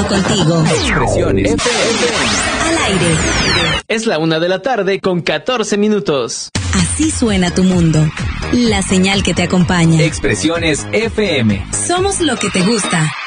contigo. Expresiones FM. Al aire. Es la 1:14 p.m. Así suena tu mundo. La señal que te acompaña. Expresiones FM. Somos lo que te gusta.